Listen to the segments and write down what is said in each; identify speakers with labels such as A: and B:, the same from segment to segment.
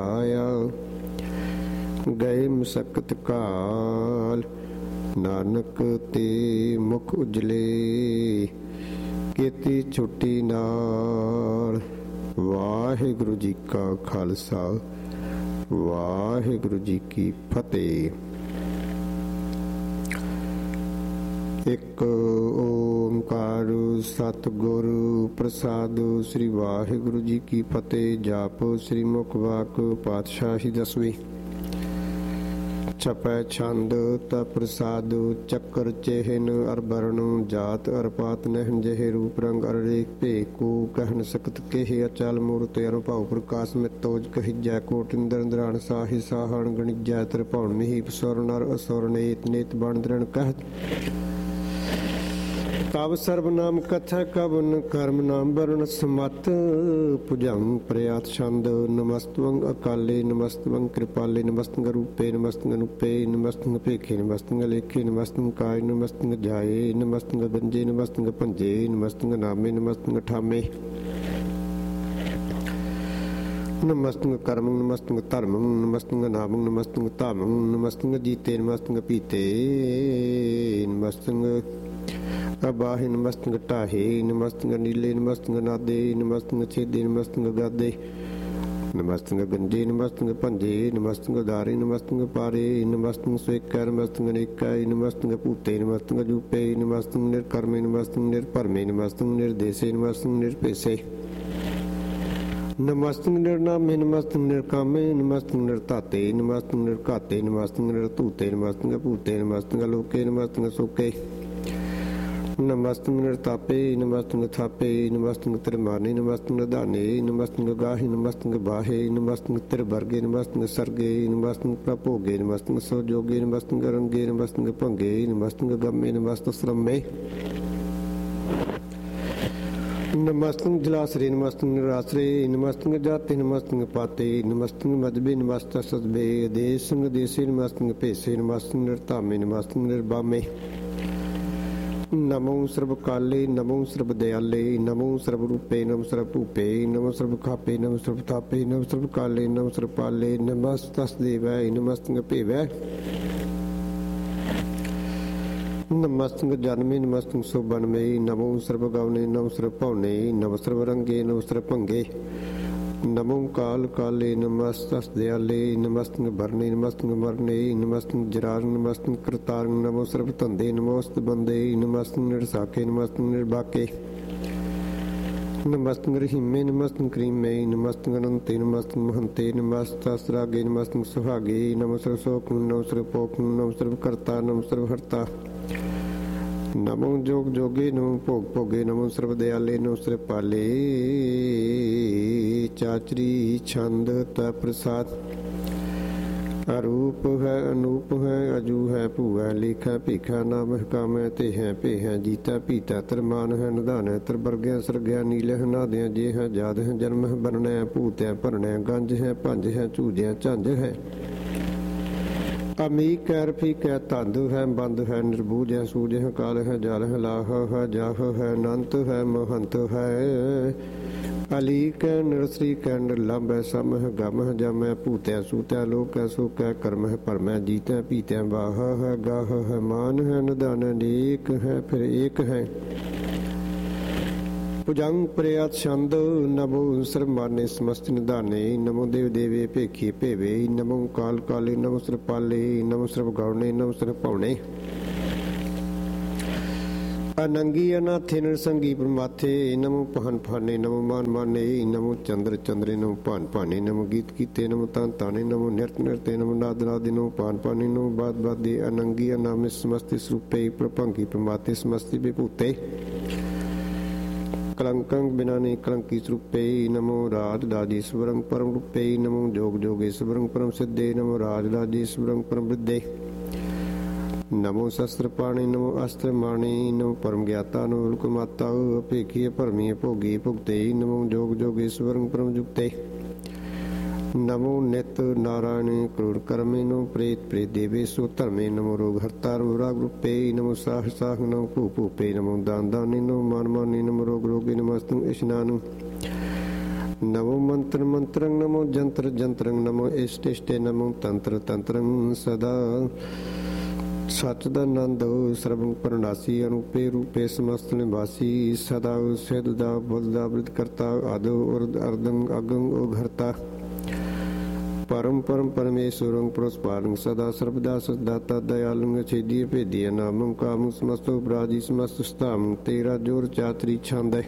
A: ਆਇਆ। ਗਏ ਮਸਕਤ ਕਾਲ ਨਾਨਕ ਤੇ ਮੁਖ ਉਜਲੇ। ਕੀਤੀ ਛੁੱਟੀ ਨਾਲ। ਵਾਹਿਗੁਰੂ ਜੀ ਕਾ ਖਾਲਸਾ, ਵਾਹਿਗੁਰੂ ਜੀ ਕੀ ਫਤਿਹ। ਇੱਕ ਓਂਕਾਰ ਸਤਿਗੁਰ ਪ੍ਰਸਾਦ। ਸ੍ਰੀ ਵਾਹਿਗੁਰੂ ਜੀ ਕੀ ਫਤਿਹ। ਜਾਪ ਸ੍ਰੀ ਮੁਖ ਵਾਕ ਪਾਤਸ਼ਾਹੀ ਦਸਵੀਂ। ਛਪੈ ਛੰਦ ਤਾ ਪ੍ਰਸਾਦ। ਚੱਕਰ ਚਿਹਨ ਅਰ ਬਰਨ ਜਾਤ ਅਰ ਪਾਤ ਨਹਿਨ ਜਿਹੇ ਰੂਪ ਰੰਗ ਅਰ ਰੇਖ ਭੇ ਕੋ ਕਹਿਨ ਸਕਤ ਕੇਹ ਅਚਲ ਮੂਰਤ ਅਨੁਭਵ ਪ੍ਰਕਾਸ਼ ਮਿਤੋਜ ਕਹੀਜੈ ਕੋਟ ਇੰਦਰ ਇੰਦਰਾਨ ਸਾਹੀ ਸਾਹਣ ਗਣਿਜੈ ਤ੍ਰਿਭੁਵਨ ਮਹੀਪ ਸੁਰ ਨਰ ਅਸੁਰ ਨੇਤ ਨੇਤ ਬਣ ਦ੍ਰਿਣ ਕਹਿਤ। ਕਵ ਸਰਬ ਨਾਮ ਕਥਾ ਕਵਨ ਕਰਮ ਨਾਮ ਵਰਨ ਸਮਤ। ਭੁਜੰਗ ਪ੍ਰਿਆਤ ਛੰਦ। ਨਮਸਤਵੰ ਅਕਾਲੇ ਨਮਸਤਵੰ ਕਿਰਪਾਲੇ ਨਮਸਤੰ ਰੂਪੇ ਨਮਸਤੰ ਅਨੂਪੇ ਨਮਸਤੰ ਭੇਖੇ ਨਮਸਤੰ ਲੇਖੇ ਨਮਸਤੰ ਕਾਇ ਨਮਸਤੰ ਜਾਏ ਨਮਸਤੰ ਗੰਜੇ ਨਮਸਤੰ ਭੰਜੇ ਨਮਸਤੰ ਨਾਮੇ ਨਮਸਤੰ ਠਾਮੇ ਨਮਸਤੰ ਕਰਮੰ ਨਮਸਤੰ ਧਰਮੰ ਨਮਸਤੰ ਨਾਮੰ ਨਮਸਤੰ ਧਾਮੰ ਨਮਸਤੰ ਜੀਤੇ ਨਮਸਤੰ ਪੀਤੇ ਨਮਸਤੰ ਅਬਾਹਿ ਨਮਸਤੰ ਢਾਹੇ ਨਮਸਤੰ ਨੀਲੇ ਨਮਸਤੰ ਨਾਦੇ ਨਮਸਤੰ ਛੇਦੇ ਨਮਸਤੰ ਗਾਦੇ ਨਮਸਤੰ ਗੰਜੇ ਨਮਸਤੰ ਭੰਜੇ ਨਮਸਤੰ ਦਾਰੇ ਨਮਸਤੰ ਪਾਰੇ ਨਮਸਤੰ ਸਵੇਕੈ ਨਮਸਤੰ ਅਨੇਕੈ ਨਮਸਤੰ ਭੂਤੇ ਨਮਸਤੰ ਜੂਪੇ ਨਮਸਤੰ ਨਿਰਕਰਮੇ ਨਮਸਤੰ ਨਿਰਭਰਮੇ ਨਮਸਤੰ ਨਿਰਦੇਸੇ ਨਮਸਤੰ ਨਿਰਭੇਸੇ ਨਮਸਤੰ ਨਿਰਨਾਮੇ ਨਮਸਤੰ ਨਿਰਕਾਮੇ ਨਮਸਤੰ ਨਿਰਧਾਤੇ ਨਮਸਤੰ ਨਿਰਘਾਤੇ ਨਮਸਤੰ ਨਿਰਧੂਤੇ ਨਮਸਤੰ ਭੂਤੇ ਨਮਸਤੰ ਲੋਕੇ ਨਮਸਤੰ ਸੋਕੇ ਨਮਸਤੰ ਨਿਰਤਾਪੇ ਨਮਸਤੰ ਥਾਪੇ ਨਮਸਤੰ ਤ੍ਰਿਮਾਨੇ ਨਮਸਤੰ ਨਿਧਾਨੇ ਨਮਸਤੰ ਗਾਹੇ ਨਮਸਤੰ ਬਾਹੇ ਨਮਸਤੰ ਤ੍ਰਿਵਰਗੇ ਨਮਸਤੰ ਸਰਗੇ ਨਮਸਤੰ ਪ੍ਰਭੋਗੇ ਨਮਸਤੰ ਸੋਜੋਗੇ ਨਮਸਤੰ ਰੰਗੇ ਨਮਸਤੰ ਭੰਗੇ ਨਮਸਤੰ ਗੰਮੇ ਨਮਸਤੰ ਸ਼ਰਮੇ ਨਮਸਤੰ ਜਲਾਸਰੇ ਨਮਸਤੰ ਨਿਰਾਸਰੇ ਨਮਸਤੰ ਜਾਤੇ ਨਮਸਤੰ ਪਾਤੇ ਨਮਸਤੰ ਮਜਬੇ ਨਮਸਤੰ ਸਦਬੇ ਦੇਸੰਗ ਦੇਸੇ ਨਮਸਤੰ ਭੇਸੇ ਨਮਸਤੰ ਨਿਰਧਾਮੇ ਨਮਸਤੰ ਨਿਰਬਾਮੇ ਨਮੋ ਸਰਬ ਕਾਲੇ ਨਮੋ ਸਰਬ ਦਿਆਲੇ ਨਮੋ ਸਰਬ ਰੂਪੇ ਨਮੋ ਸਰਬ ਭੂਪੇ ਨਮੋ ਸਰਬ ਖਾਪੇ ਨਮੋ ਸਰਬ ਥਾਪੇ ਨਮੋ ਸਰਬ ਕਾਲੇ ਨਮੋ ਸਰਬ ਪਾਲੇ ਨਮਸਤਸ ਦੇਵੈ ਨਮਸਤੰ ਭੇਵੈ ਨਮਸਤੰ ਜਨਮੇ ਨਮਸਤੰ ਸੁਬਨਮੇ ਨਮੋ ਸਰਬ ਗਵਨੇ ਨਮੋ ਸਰਬ ਭਵਨੇ ਨਮੋ ਸਰਬ ਰੰਗੇ ਨਮੋ ਸਰਬ ਭੰਗੇ ਨਮੋ ਕਾਲ ਕਾਲੇ ਨਮਸਤਸ ਦਿਆਲੇ ਨਮਸਤੰ ਭਰਨੇ ਨਮਸਤੰ ਮਰਨੇ ਨਮਸਤੰ ਜਰਾਰ ਨਮਸਤੰ ਕਰਤਾਰ ਨਮੋ ਸਰਬ ਧੰਦੇ ਨਮੋਸਤ ਬੰਦੇ ਨਮਸਤੰ ਨਿਰਸਾਕੇ ਨਮਸਤੰ ਨਿਰਬਾਕੇ ਨਮਸਤੰ ਰਹੀਮੇ ਨਮਸਤੰ ਕਰੀਮੇ ਨਮਸਤੰ ਅਨੰਤੇ ਨਮਸਤੰ ਮਹੰਤੇ ਨਮਸਤਸ ਰਾਗੇ ਨਮਸਤੰ ਸੁਹਾਗੇ ਨਮੋ ਸਰਬ ਸੋਖ ਨਮੋ ਸਰਬ ਪੋਖ ਨਮੋ ਸਰਬ ਕਰਤਾ ਨਮੋ ਸਰਬ ਹਰਤਾ ਨਮੋ ਜੋਗ ਜੋਗੇ ਨਮੋ ਭੋਗ ਭੋਗੇ ਨਮੋ ਸਰਬ ਦਿਆਲੇ ਨਮੋ ਸਰਬ ਪਾਲੇ ਚਾਚਰੀ ਛੰਦ ਤਾ ਪ੍ਰਸਾਦ। ਅਰੂਪ ਹੈ ਅਨੂਪ ਹੈ ਅਜੂ ਹੈ ਭੂਆ ਲੇਖਾ ਭੇਖਾ ਨਾਮ ਕਾਮੈ ਤੇ ਹੈ ਭੇ ਹੈ ਜੀਤਾ ਪੀਤਾ ਤਰਮਾਨ ਹੈ ਨਿਧਾਨ ਹੈ ਤਰਬਰਗਿਆ ਸਰਗਿਆ ਨੀਲੇ ਨਾਦਿਆਂ ਜੇ ਹੈ ਜਾਦ ਹੈ ਜਨਮ ਹੈ ਬਣਨੈ ਭੂਤਿਆ ਭਰਨੈ ਗੰਜ ਹੈ ਭੰਜ ਹੈ ਝੂਜਿਆ ਝੰਜ ਹੈ ਅਮੀਕ ਹੈ ਰਫੀਕ ਹੈ ਧੰਦ ਹੈ ਬੰਦ ਹੈ ਨਿਰਬੂਜ ਹੈ ਸੂਜ ਹੈ ਕਾਲ ਹੈ ਜਲ ਹੈ ਲਾਹ ਹੈ ਜਾਹ ਹੈ ਅਨੰਤ ਹੈ ਮਹੰਤ ਹੈ ਅਲੀਕ ਹੈ ਨਿਰਸਰੀਕ ਹੈ ਨਿਰਲੰਭ ਹੈ ਸਮ ਹੈ ਗਮ ਹੈ ਜਮ ਹੈ ਭੂਤਿਆ ਸੂਤਿਆ ਲੋਕ ਹੈ ਸੁਖ ਹੈ ਕਰਮ ਹੈ ਭਰਮ ਹੈ ਜੀਤਿਆ ਪੀਤਿਆ ਵਾਹ ਹੈ ਗਾਹ ਹੈ ਮਾਨ ਹੈ ਨਿਧਾਨ ਅਨੇਕ ਹੈ ਫਿਰ ਏਕ ਹੈ ਭੁਜੰਗ ਪ੍ਰਿਆਤ ਛੰਦ। ਨਮੋ ਸਰਬ ਮਾਨੇ ਸਮਸਤ ਨਿਧਾਨੇ ਨਮੋ ਦੇਵ ਦੇਵੇ ਭੇਖੀ ਭੇਵੇ ਨਮੋ ਕਾਲ ਕਾਲੇ ਨਮੋ ਸਰਬ ਪਾਲੇ ਨਮੋ ਸਰਬ ਗੌਣੇ ਨਮੋ ਸਰਬ ਭਵਨੇ ਅਨੰਗੀ ਅਨਾਥੇ ਨਿਰਸੰਗੀ ਪ੍ਰਮਾਥੇ ਨਮੋ ਪਹਨ ਫਾਨੇ ਨਮੋ ਮਾਨ ਮਾਨੇ ਨਮੋ ਚੰਦਰ ਚੰਦਰੇ ਨਮੋ ਭਾਨ ਭਾਨੇ ਨਮੋ ਗੀਤ ਕੀਤੇ ਨਮੋ ਤਾਨ ਤਾਨੇ ਨਮੋ ਨਿਰਤ ਨਿਰਤੇ ਨਮੋ ਨਾਦ ਨਾਦੇ ਨਮੋ ਭਾਨ ਭਾਨੇ ਨਮੋ ਬਾਦ ਬਾਦੇ ਅਨੰਗੀ ਅਨਾਮੇ ਸਮਸਤੀ ਸਰੂਪੇ ਪ੍ਰਭੰਗੀ ਪ੍ਰਮਾਤੇ ਸਮਸਤੀ ਵਿਭੂਤੇ ਕਲੰਕੰ ਬਿਨਾਨੀ ਕਲੰਕੀ ਸਰੂਪੇ ਨਮੋ ਰਾਜ ਰਾਜੇਸ਼ਵਰੰ ਪਰਮ ਰੂਪੇ ਨਮੋ ਜੋਗ ਜੋਗੇਸ਼ਵਰੰ ਪਰਮ ਸਿੱਧੇ ਨਮੋ ਰਾਜ ਰਾਜੇਸ਼ਵਰੰ ਪਰਮ ਵਿਦੇ ਨਮੋ ਸ਼ਸਤਰ ਪਾਣੀ ਨਮੋ ਅਸਤਰ ਮਾਣੀ ਨਮੋ ਪਰਮ ਗਿਆਤਾ ਨਮੋ ਲੋਕ ਮਾਤਾ ਭੇਖੀ ਭਰਮੀ ਭੋਗੀ ਭੁਗਤੇ ਨਮੋ ਜੋਗ ਜੋਗੇਸ਼ਵਰੰ ਪਰਮ ਜੁਗਤੇ ਨਮੋ ਨਿਤ ਨਾਰਾਇਣ ਕਰੂਰ ਕਰਮੇ ਨਮੋ ਪ੍ਰੇਤ ਪ੍ਰੇਤ ਦੇਵੇਸ਼ੋ ਧਰਮੇ ਨਮੋ ਰੋਗ ਹਰਤਾ ਰਾਗ ਰੂਪੇ ਨਮੋ ਸਾਹ ਸਾਹ ਨਮੋ ਭੂ ਭੂਪੇ ਨਮੋ ਦਾਨ ਦਾਨੀ ਨਮੋ ਮਾਨ ਮਾਨੀ ਨਮੋ ਰੋਗ ਰੋਗੇ ਨਮਸਤੰ ਇਸ਼ਨਾਨੰ ਨਮੋ ਮੰਤਰ ਮੰਤਰੰ ਨਮੋ ਜੰਤਰ ਜੰਤਰੰ ਨਮੋ ਇਸ਼ਟ ਇਸ਼ਟੇ ਨਮੋ ਤੰਤਰ ਤੰਤਰੰ ਸਦਾ ਸਚਦਾਨੰਦ ਸਰਬੰ ਪਰਨਾਸੀ ਅਨੂਪੇ ਰੂਪੇ ਸਮਸਤ ਨਿਵਾਸੀ ਸਦਾ ਸਿਧਦਾ ਬੁੱਧਦਾ ਬ੍ਰਿਤ ਕਰਤਾ ਆਦਿ ਉਰਦ ਅਰਦੰ ਅਗੰ ਉਘਰਤਾ ਪਰਮ ਪਰਮ ਪਰਮੇਸ਼ਵਰੰ ਪ੍ਰਸਪਾਰੰ ਸਦਾ ਸਰਬਦਾ ਸਦਾਤਾ ਦਇਆਲੰ ਛੇਦੀ ਭੇਦੀ ਨਾਮੰ ਕਾਮੰ ਸਮਸਤ ਉਪਰਾਜੀ ਸਮਸਤ ਸਤਾਮ ਤੇਰਾ ਜੋਰ ਚਾਤਰੀ ਛੰਦ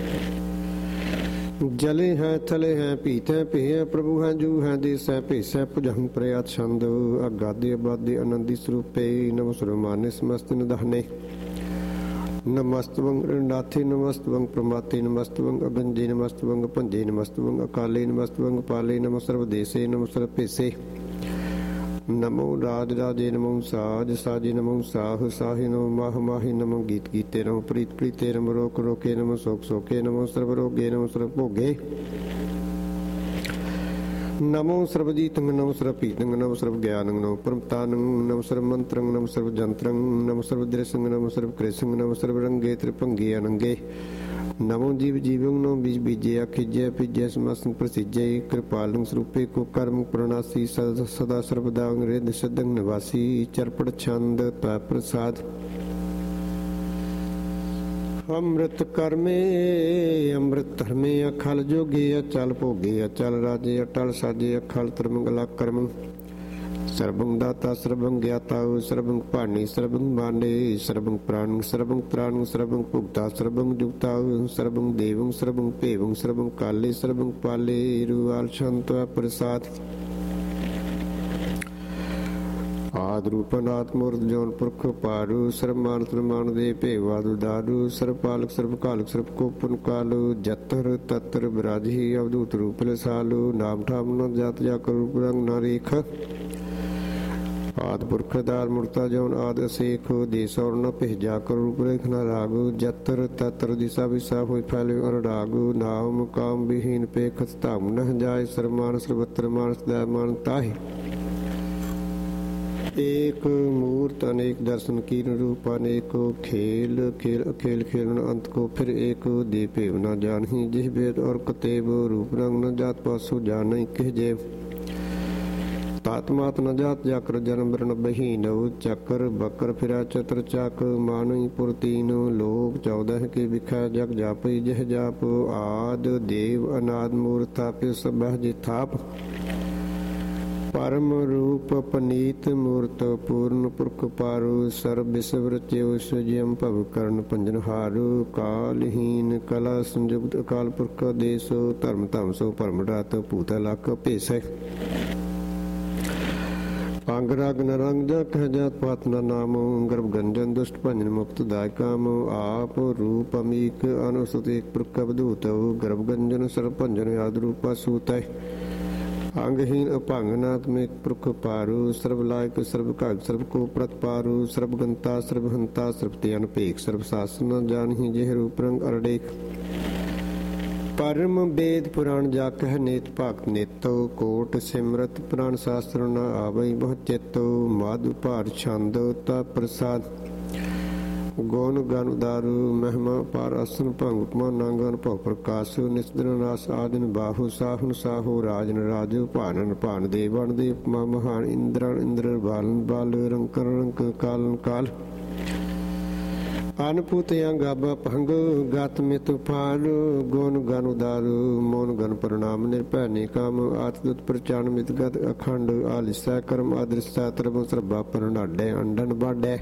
A: ਜਲੇ ਹੈ ਥਲੇ ਹੈ ਭੀਤ ਹੈ ਭੇ ਹੈ ਪ੍ਰਭੂ ਹੈ ਜੂ ਹੈ ਦੇਸ ਹੈ ਭੇਸ ਹੈ ਭੁਜੰਗ ਪ੍ਰਿਆਤ ਛੰਦ ਅਗਾਦੇ ਅਬਾਦੇ ਆਨੰਦੀ ਸਰੂਪੇ ਨਮੋ ਸਰਮਾਨੇ ਸਮਸਤ ਨਿਧਾਨੇ ਨਮਸਤਵੰ ਰਣਾਥੇ ਨਮਸਤਵੰ ਪ੍ਰਮਾਤੇ ਨਮਸਤਵੰ ਅਗੰਜੇ ਨਮਸਤਵੰ ਭੰਜੇ ਨਮਸਤਵੰ ਅਕਾਲੇ ਨਮਸਤਵੰ ਪਾਲੇ ਨਮੋ ਸਰਵਦੇਸੇ ਨਮੋ ਸਰਭੇਸੇ ਨਮੋ ਰਾਜ ਰਾਜੇ ਨਮੋ ਸਾਜ ਸਾਜੇ ਨਮੋ ਸਾਹ ਸਾਹੇ ਨਮੋ ਮਾਹ ਮਾਹੇ ਨਮੋ ਗੀਤ ਗੀਤੇ ਨਮੋ ਪ੍ਰੀਤ ਪ੍ਰੀਤੇ ਨਮੋ ਰੋਕ ਰੋਕੇ ਨਮੋ ਸੋਕ ਸੋਕੇ ਨਮੋ ਸਰਬ ਰੋਗੇ ਨਮੋ ਸਰਬ ਭੋਗੇ ਨਮੋ ਸਰਬਜੀਤੰ ਨਮੋ ਸਰਬਪੀਤੰ ਨਮੋ ਸਰਬ ਗਿਆਨੰ ਨਮੋ ਪਰਮਤਾਨੰ ਨਮੋ ਸਰਬ ਮੰਤਰੰ ਨਮੋ ਸਰਬ ਜੰਤਰੰ ਨਮੋ ਸਰਬ ਦ੍ਰਿਸ਼ੰ ਨਮੋ ਸਰਬ ਕ੍ਰਿਸ਼ੰ ਨਮੋ ਸਰਬ ਰੰਗੇ ਤ੍ਰਿਭੰਗੇ ਅਨੰਗੇ ਨਮੋ ਜੀਵ ਜੀਵੰ ਨੋ ਬੀਜ ਬੀਜੇ ਅਖਿਜੇ ਭਿਜੇ ਸਮਸਤ ਪ੍ਰਸਿਜੇ ਕਿਰਪਾਲੰ ਸਰੂਪੇ ਕੋ ਕਰਮ ਪ੍ਰਣਾਸੀ ਸਦਾ ਸਰਬਦਾ ਰਿਦ ਸਦੰ ਨਿਵਾਸੀ ਚਰਪੜ ਛੰਦ ਤੈ ਪ੍ਰਸਾਦ ਅੰਮ੍ਰਿਤ ਕਰਮੇ ਅੰਮ੍ਰਿਤ ਧਰਮੇ ਅਖਲ ਜੋਗੇ ਅਚਲ ਭੋਗੇ ਅਚਲ ਰਾਜੇ ਅਟਲ ਸਾਜੇ ਅਖਲ ਤਰਮੰਗਲਾ ਕਰਮ ਸਰਬੰ ਦਾਤਾ ਸਰਬੰ ਗਿਆਤਾ ਸਰਬੰ ਭਾਣੀ ਸਰਬੰ ਮਾਨੇ ਸਰਬੰ ਪ੍ਰਾਣ ਸਰਬੰ ਤ੍ਰਾਣ ਸਰਬੰ ਭੁਗਤਾ ਸਰਬੰ ਜੁਗਤਾ ਸਰਬੰ ਦੇਵੰ ਸਰਬੰ ਭੇਵੰ ਸਰਬੰ ਕਾਲੇ ਸਰਬੰ ਪਾਲੇ ਰੂਆਲ ਸ਼ੰਤ ਪ੍ਰਸਾਦ ਆਦ ਰੂਪ ਨਾਥ ਮੂਰਤ ਜੋਨ ਪੁਰਖ ਪਾਰੂ ਸਰਮਾਨ ਸਰਮਾਨ ਦੇ ਭੇਵਾਦ ਉਦਾਰੂ ਸਰਬ ਪਾਲਕ ਸਰਬ ਕਾਲਕ ਸਰਬ ਕੋਪਨ ਕਾਲੂ ਜਤਰ ਤਤਰ ਬਿਰਾਜੀ ਅਵਧੂਤ ਰੂਪ ਲਸਾਲੂ ਨਾਮ ਠਾਮ ਨ ਜਾਤ ਜਾ ਕਰ ਰੂਪ ਰੰਗ ਨ ਰੇਖ ਆਦ ਪੁਰਖ ਦਾਰ ਮੁਰਤਾ ਜੋਨ ਆਦ ਅਸੇਖ ਦੇਸ ਔਰ ਨ ਭੇਜਾ ਕਰ ਰੂਪ ਰੇਖ ਨ ਰਾਗੂ ਜਤਰ ਤਤਰ ਦਿਸਾ ਵਿਸਾ ਹੋਇ ਫੈਲੇ ਅਰ ਰਾਗੂ ਨਾਮ ਕਾਮ ਵਿਹੀਨ ਪੇਖ ਧਾਮ ਨ ਜਾਏ ਸਰਮਾਨ ਸਰਬਤਰ ਮਾਨਸ ਦਾ ਮਾਨ ਤਾਹੀ एक मूर्त अनेक दर्शन कीर्ण रूप अनेक खेल खेल अखेल खेलन अंत को फिर एक दे भेव न जानही जिस भेद और कतेब रूप रंग न जात पासु जान कह जेव तात्मात न जात जाकर जन्म वर्ण बहीन चक्र बकर फिरा चतर चाक मानई पुरतीन लोक 14 के बिखा जग जापई जह जाप आद देव अनाद मूर्ताप्य सब जे थाप परम रूप पनीत मूर्त पूर्ण पुरख पारु सर्व विश्व रचेउ सजयम भव कर्ण पंजन हारु कालहीन कला संयुक्त अकाल पुरख देसो धर्म धम सो परम रात भूत लख भेस अंग राग न रंग जा कह जात पात न नाम गर्भ गंजन दुष्ट भंजन मुक्त दाय काम आप रूप अमीक अनुसुत एक पुरख अवधूत गर्भ गंजन सर्व भंजन आद रूपा सूत अंगहीन अपांगनात्मिक पुरख पारु सर्व लायक सर्व काग सर्व को प्रतपारु सर्व गंता सर्व हंता सर्व ते अनपेक सर्व शासन जानहि जेह रूप रंग अरडेक परम वेद पुराण जा कह नेत भक्त नेतो कोट सिमरत पुराण शास्त्र न आवई बहु चेतो माधु भार छंद ता प्रसाद गौन गन उदारू महिमा पार असन भंग उपमा नांगन भव प्रकाश निस्दन नास आदिन बाहु साहुन साहु राजन राजु भानन भान देवन दे उपमा महान इंद्रन इंद्र बालन बाल रंकर रंक कालन काल अनपुत गाबा भंग गात में तूफान गौन गन उदारू मौन गन प्रणाम निर्भय निकाम आत्मदुत प्रचान मितगत अखंड आलिसा कर्म अदृश्य तरब सर्बा परनाडे अंडन बाडे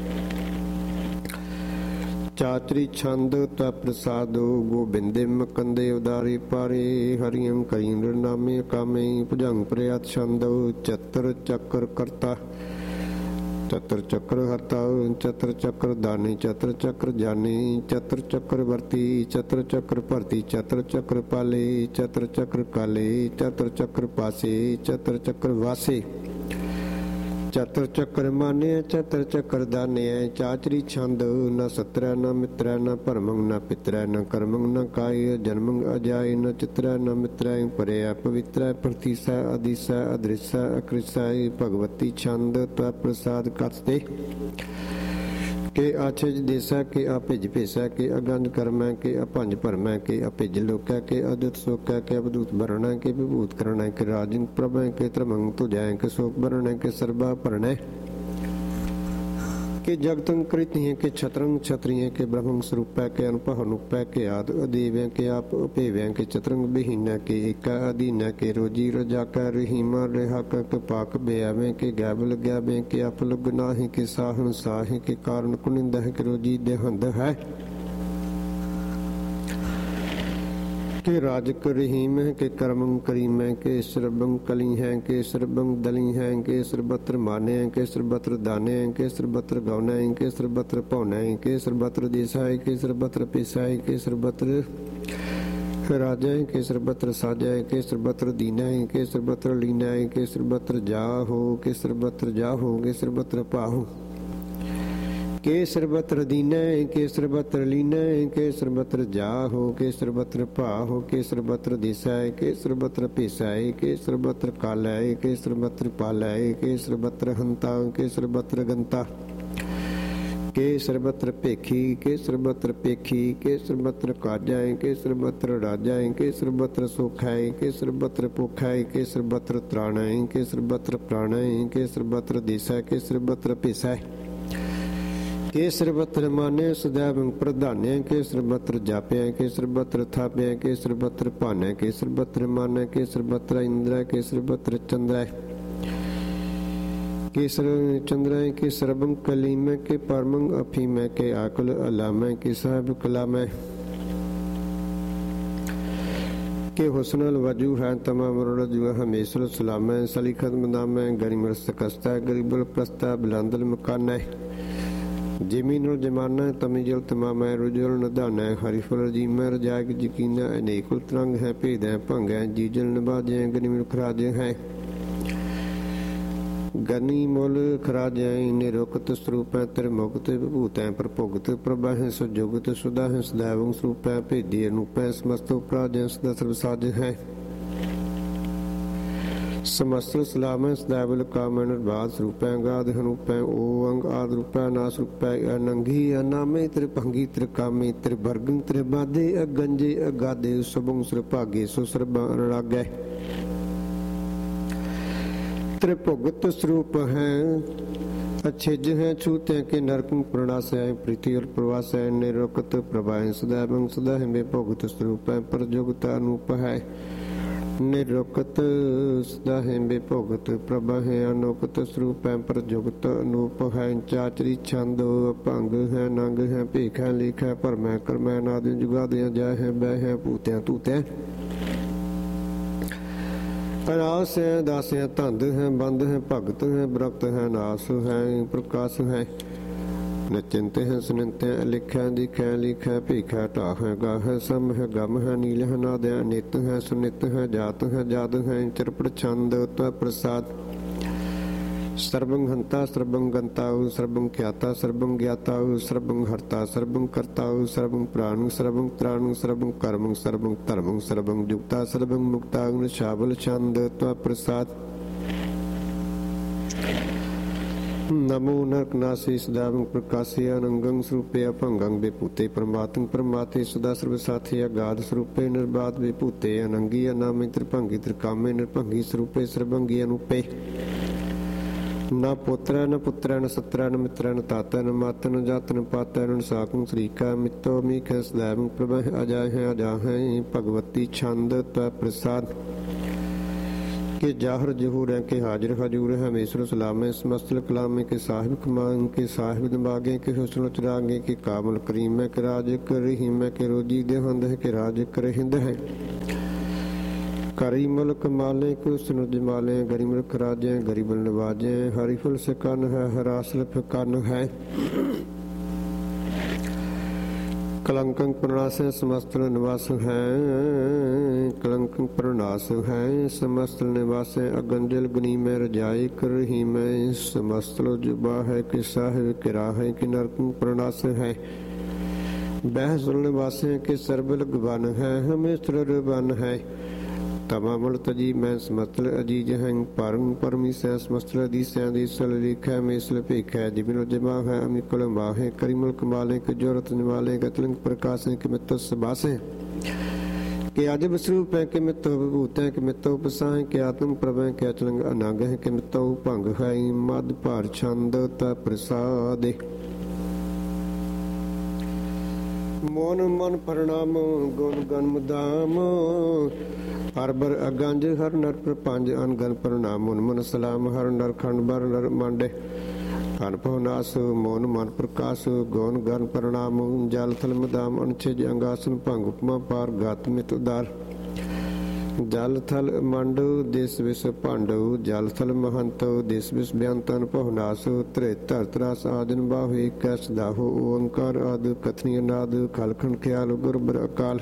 A: चातरी छंद ता प्रसादो गोबिंदे मकंदे उदारी पारे हरियम कईन नामे कामे भुजंग प्रयात छंद चतर चक्र करता चतर चक्र हरता चतर चक्र दानी चतर चक्र जानी चतर चक्र वर्ती चतर चक्र भरती चतर चक्र पाले चतर चक्र काले चतर चक्र पासे चतर चक्र वासे चतर चक्र माने चतर चक्र दाने चाचरी छंद न सत्र न मित्र न परमंग न पित्र न कर्मंग न काय जन्मंग अजाय न चित्र न मित्र परे पवित्र प्रतिसा अधिसा अदृश्य अकृषाय भगवती छंद त्व प्रसाद कथते ਕੇ ਆਛਿਜ ਦੇਸਾ ਕੇ ਆਪਿਜ ਭੇਸਾ ਕੇ ਅਗੰਜ ਕਰਮੈ ਕੇ ਅਪੰਜ ਭਰਮੈ ਕੇ ਅਪਿਜ ਲੋਕੈ ਕੇ ਅਦੁਤ ਸੋਕੈ ਕੇ ਅਬਦੂਤ ਭਰਣੈ ਕੇ ਵਿਭੂਤ ਕਰਣੈ ਕੇ ਰਾਜਨ ਪ੍ਰਭੈ ਕੇ ਤਰਮੰਗ ਤੁਜੈ ਕੇ ਸੋਕ ਭਰਣੈ ਕੇ ਸਰਬਾ ਭਰਣੈ के जगतं कृतिं के छत्रं क्षत्रिय के ब्रह्मं स्वरूपै के अनपह अनुपै के आद अदेवै के आप अपेवै के चतरंग बिहीन के एका अधीन के रोजी रजाका रहीमा रेहाका के पाक बेआवै के गैबल गैबे के अपलग नाहि के साहन साहि के कारण कुनिंद के रोजी देहंद है के राजक रहीम है के कर्मं करीम है के सर्वं कली है के सर्वं दली है के सर्वत्र माने है के सर्वत्र दाने है के सर्वत्र गौने है के सर्वत्र पौने है के सर्वत्र देसा है के सर्वत्र पेशा है के सर्वत्र राजा है के सर्वत्र साजा है के सर्वत्र दीना है के सर्वत्र लीना है के सर्वत्र जा हो के सर्वत्र जा हो के सर्वत्र पाहो के सर्वत्र दीना के सर्वत्र लीना के सर्वत्र जा हो के सर्वत्र पा हो के सर्वत्र दिशा के सर्वत्र पेशा के सर्वत्र काला के सर्वत्र पाला के सर्वत्र हंता के सर्वत्र गंता के सर्वत्र पेखी के सर्वत्र पेखी के सर्वत्र काजा के सर्वत्र राजा के सर्वत्र सुखाय के सर्वत्र पोखाय के सर्वत्र त्राणाय के सर्वत्र प्राणाय के सर्वत्र दिशा के सर्वत्र पेशा के सर्वत्र माने सदैव प्रधान्य के सर्वत्र जाप्य के सर्वत्र थाप्य के सर्वत्र पान्य के सर्वत्र मान्य के सर्वत्र इंद्र के सर्वत्र चंद्र के चंद्र के सर्वं कलीम के परमं अफीम के आकुल अलाम के साहब कलाम के हुस्नल वजू है तमाम रजू हमेशल सलाम सलीखत मदाम गरीमल सकस्ता गरीबल प्रस्ता बिलांदल मकान जमीनुल जमाना तमिजल तमाम रुजल नदाना हरिफल रजीम रजाक यकीना अनेकुल तरंग है भेद है भंग है जीजल नबाज है गनीमुल खराज है गनी मुल खराज है निरुक्त स्वरूप है त्रिमुक्त विभूत है प्रभुगत प्रभा है सुजुगत सुधा है सदैव स्वरूप है भेदी अनूप है समस्त उपराज है सदा सर्वसाज है समस्त सलाम सदैवल काम निर्बाध स्वरूपै गाध हनुपै ओंग आद रूपै नास रूपै अनंगी अनामे त्रिभंगी त्रिकामे त्रिभर्गं त्रिबादे अगंजे अगादे सुभं सुरभागे सुसरबा अनुरागै त्रिभुगत स्वरूप है अच्छेज है छूते के नरकं प्रणास है प्रीति और प्रवास है निरुक्त प्रभा है सदैवं सदा है भुगत स्वरूप है प्रजुगत अनूप है निरुक्त सदा है बेभुगत प्रभा है अनोकत स्वरूप है प्रजुगत अनूप है चाचरी छंद भंग है नंग है भीख है लिख है भरम है कर्म है नाद जुगाद जय है बह है भूत्या तूत्या अनास है दास है धंध है बंद है भगत है ब्रक्त है नास है प्रकाश है नचिंत है सुनिंत है लिखा दिखा लिखा भीखा ढाह है गाह है सम है गम है नील है नाद है नित है सुनित है जात है चरपट छंद प्रसाद सर्वं हंता सर्वं गंता सर्वं ख्याता सर्वं ज्ञाता सर्वं हर्ता सर्वं कर्ता सर्वं प्राण सर्वं त्राण सर्वं कर्म सर्वं धर्म सर्वं युक्ता सर्वं मुक्ता शावल छंद प्रसाद नमो नरकनासी सदावं प्रकाशे अनंगं स्वरूपे अभंगं विभूते परमात्म परमाते सदा सर्वसाथे अगाध स्वरूपे निर्बाध विभूते अनंगी अनामे त्रिभंगी त्रिकामे निर्भंगी स्वरूपे सर्वंगी अनुपे न पुत्र न पुत्र न सत्र न मित्र न ताता न माता न जात न पाता न साकुं श्रीका मित्तो मीख सदैवं प्रभः अजय है अजा है भगवती छंद प्रसाद के जाहर जहूर है के हाजिर हजूर है हमेशर सलाम है समस्तल कलाम के साहिब कमान के साहिब दिमागे के हुस्न चरागे के कामल करीम है के राज कर रहीम है के रोजी देहंद है के राज कर हिंद है करी मुल्क माले के हुस्न जमाले गरीब खराजे गरीब नवाजे हरिफुल से कन है हरासल कन है कलंकं प्रणास समस्त निवास है कलंकं प्रणास है समस्त निवास अगंजल गनी में रजाई कर रही में समस्त जुबा है कि साहिब किरा है कि नरकं प्रणास है बहसुल निवास के सर्वल गवन है हमें बन है ਤਮਾ ਮੁਲ ਤਜੀ ਮੈਂ ਸਮਸਤਲ ਅਜੀਜ ਹੈਂ ਪਰਮ ਪਰਮੀ ਸੈ ਸਮਸਤਲ ਅਦੀਸੈ ਦੀਸਲ ਲਿਖੈ ਮੇਸਲ ਭੇਖੈ ਜਿਬਿਨੋ ਜਮਾ ਹੈ ਅਮਿਕਲ ਮਾਹੇ ਕਰੀ ਮੁਲਕ ਮਾਲੇ ਕਿ ਜੋਰਤ ਨਿਵਾਲੇ ਗਤਲੰਗ ਪ੍ਰਕਾਸ਼ੇ ਕਿ ਮਿੱਤੋ ਸਬਾਸੇ ਕਿ ਅਜਬ ਸਰੂਪ ਹੈ ਕਿ ਮਿੱਤੋ ਵਿਭੂਤ ਹੈ ਕਿ ਮਿੱਤੋ ਪਸਾਹੇ ਕਿ ਆਤਮ ਪ੍ਰਭ ਹੈ ਕਿ ਅਚਲੰਗ ਅਨੰਗ ਹੈ ਕਿ ਮਿੱਤੋ ਭੰਗ ਹੈ ਮਦ ਭਾਰ ਛੰਦ ਤਾ ਪ੍ਰਸਾਦੇ ਮੋਨ ਮਨ ਪ੍ਰਣਾਮ ਗੁਣ ਗਨ ਮੁਦਾਮ ਹਰ ਬਰ ਅਗੰਜ ਹਰ ਨਰ ਪ੍ਰਪੰਜ ਅਨਗਨ ਪ੍ਰਣਾਮ ਮੁਨ ਮਨ ਸਲਾਮ ਹਰ ਨਰ ਖੰਡ ਬਰ ਨਰ ਮੰਡੇ ਅਨਭਉ ਨਾਸ ਮੋਨ ਮਨ ਪ੍ਰਕਾਸ਼ ਗੁਣ ਗਨ ਪ੍ਰਣਾਮ ਜਲ ਥਲ ਮਦਾਮ ਅਨਛਜ ਅੰਗਾਸਨ ਭੰਗ ਉਪਮਾ ਪਾਰ ਗਤ ਮਿਤ ਉਦਾਰ ਜਲ ਥਲ ਮੰਡ ਦੇਸ ਵਿਸ ਭੰਡ ਜਲ ਥਲ ਮਹੰਤ ਦੇਸ ਵਿਸ ਬਿਆੰਤ ਅਨਭਉ ਨਾਸ ਤ੍ਰੇ ਧਰਤ ਰਸ ਆਦਿਨ ਬਾਹੇ ਕੈਸ ਦਾਹੋ ਓੰਕਾਰ ਆਦਿ ਕਥਨੀ ਨਾਦ ਖਲਖੰਡ ਖਿਆਲ ਗੁਰ ਬਰ ਅਕਾਲ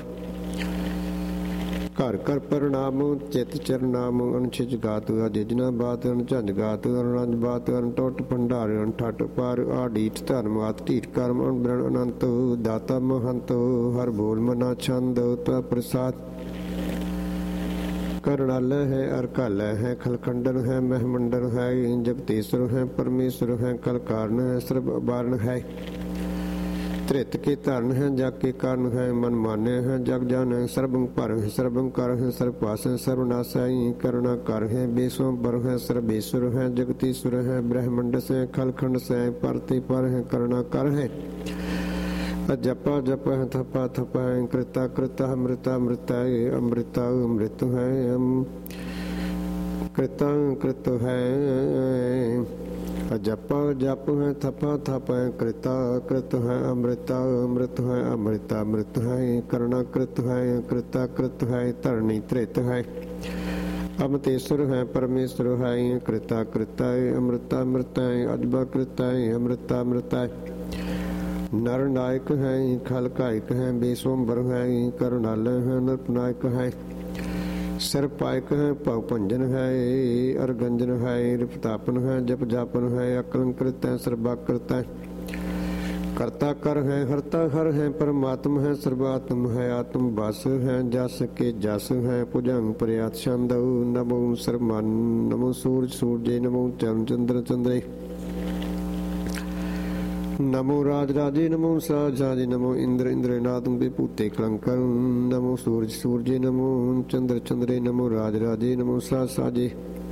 A: ਘਰ ਘਰ ਪ੍ਰਣਾਮ ਚਿਤ ਚਰਨਾਮ ਅਨਛਿਜ ਗਾਤ ਅਜਿਜਨਾ ਬਾਤ ਅਨਝੰਜ ਗਾਤ ਅਨੰਜ ਬਾਤ ਅਨ ਟੁੱਟ ਭੰਡਾਰ ਅਨ ਠਟ ਪਰ ਆਡੀਠ ਧਰਮਾਤ ਢੀਠ ਕਰਮ ਅਨਬਰਨ ਅਨੰਤ ਦਾਤਾ ਮਹੰਤ ਹਰ ਬੋਲ ਮਨਾ ਛੰਦ ਤਾ ਪ੍ਰਸਾਦ ਕਰਣਾਲ ਹੈ ਅਰ ਕਲ ਹੈ ਖਲਖੰਡਨ ਹੈ ਮਹਿਮੰਡਨ ਹੈ ਜਗਤੇਸ਼ਰ ਹੈ ਪਰਮੇਸ਼ਰ ਹੈ ਕਲ ਕਾਰਨ ਹੈ ਸਰਬ ਬਾਰਨ ਹੈ ਧ੍ਰਿਤ ਕੇ ਧਰਨ ਹੈ ਜਗ ਕੇ ਕਾਰਨ ਹੈ ਮਨ ਮਾਨਿਆ ਹੈ ਜਗ ਜਾਣੈ ਸਰਬੰ ਭਰ ਹੈ ਸਰਬੰ ਕਰ ਹੈ ਸਰਬ ਪਾਸ ਹੈ ਸਰਬ ਨਾਸੈ ਕਰੁਣਾ ਕਰ ਹੈ ਬੇਸੋਂ ਬਰ ਹੈ ਸਰਬੇਸ਼ਵਰ ਹੈ ਜਗਤੀਸ਼ਵਰ ਹੈ ਬ੍ਰਹਮੰਡ ਸੇ ਖਲਖੰਡ ਸੇ ਪਰਤੇ ਪਰ ਹੈ ਕਰੁਣਾ ਕਰ ਹੈ ਜਪਾ ਜਪ ਹੈ ਥਪਾ ਥਪਾ ਹੈ ਕ੍ਰਿਤਾ ਕ੍ਰਿਤਾ ਅੰਮ੍ਰਿਤਾ ਅੰਮ੍ਰਿਤਾ ਅੰਮ੍ਰਿਤਾ ਅੰਮ੍ਰਿਤ ਹੈ ਕ੍ਰਿਤਾ ਕ੍ਰਿਤ ਹੈ ਜਪਾ ਜਪ ਹੈ ਥਪਾ ਥਪ ਹੈ ਕ੍ਰਿਤਾ ਕ੍ਰਿਤ ਹੈ ਅੰਮ੍ਰਿਤਾ ਅੰਮ੍ਰਿਤ ਹੈ ਅੰਮ੍ਰਿਤਾ ਅੰਮ੍ਰਿਤ ਹੈ ਕਰੁਣਾ ਕ੍ਰਿਤ ਹੈ ਕ੍ਰਿਤਾ ਕ੍ਰਿਤ ਹੈ ਧਰਣੀ ਧ੍ਰਿਤ ਹੈ ਅਮਤੇਸ਼ਵਰ ਹੈ ਪਰਮੇਸ਼ਵਰ ਹੈ ਕ੍ਰਿਤਾ ਕ੍ਰਿਤਾ ਹੈ ਅੰਮ੍ਰਿਤਾ ਅੰਮ੍ਰਿਤ ਹੈ ਅਜਬਾ ਕ੍ਰਿਤਾ ਹੈ ਅੰਮ੍ਰਿਤਾ ਅੰਮ੍ਰਿਤ ਹੈ ਨਰ ਨਾਇਕ ਹੈ ਖਲ ਕਾਇਕ ਹੈ ਬੇਸੋਂਬਰ ਹੈ ਕਰੁਣਾਲ ਹੈ ਨਰਪਨਾਇਕ ਹੈ ਸਿਰ ਪਾਇਕ ਹੈ ਭਉ ਭੰਜਨ ਹੈ ਅਰਗੰਜਨ ਹੈ ਰਿਪਤਾਪਨ ਹੈ ਜਪ ਜਾਪਨ ਹੈ ਅਕਲੰਕ੍ਰਿਤ ਹੈ ਸਰਬਾਕ੍ਰਿਤ ਹੈ ਕਰਤਾ ਕਰ ਹੈ ਹਰਤਾ ਹਰ ਹੈ ਪਰਮਾਤਮ ਹੈ ਸਰਬਾਤਮ ਹੈ ਆਤਮ ਬਸ ਹੈ ਜਸ ਕੇ ਜਸ ਹੈ ਭੁਜੰਗ ਪ੍ਰਿਆਤ ਛੰਦ ਨਮੋ ਸਰਮਨ ਨਮੋ ਸੂਰਜ ਸੂਰਜੇ ਨਮੋ ਚਰਨ ਚੰਦਰ ਚੰਦਰੇ ਨਮੋ ਰਾਜ ਰਾਜੇ ਨਮੋ ਸਾਜਾਜੇ ਨਮੋ ਇੰਦਰ ਇੰਦਰਨਾਦੰ ਵਿਭੂਤੇ ਕਲੰਕੰ ਨਮੋ ਸੂਰਜ ਸੂਰਜੇ ਨਮੋ ਚੰਦਰ ਚੰਦਰੇ ਨਮੋ ਰਾਜ ਰਾਜੇ ਨਮੋ ਸਾਜੇ